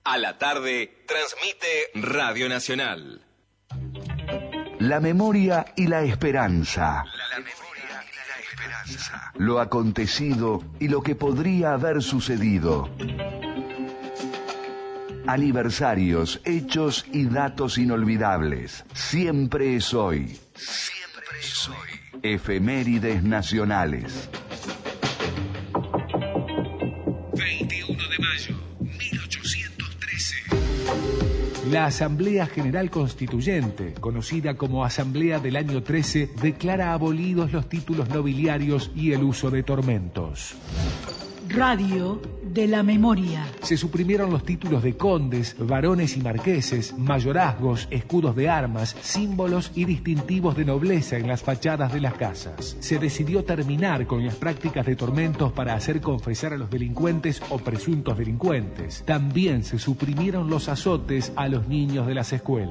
A la tarde transmite Radio Nacional. La memoria y la esperanza. Lo acontecido y lo que podría haber sucedido. Aniversarios, hechos y datos inolvidables. Siempre es hoy. Siempre es hoy. Efemérides nacionales. 21 de mayo, 1813. La Asamblea General Constituyente, conocida como Asamblea del Año 13, declara abolidos los títulos nobiliarios y el uso de tormentos. Radio de la Memoria. Se suprimieron los títulos de condes, varones y marqueses, mayorazgos, escudos de armas, símbolos y distintivos de nobleza en las fachadas de las casas. Se decidió terminar con las prácticas de tormentos para hacer confesar a los delincuentes o presuntos delincuentes. También se suprimieron los azotes a los niños de las escuelas.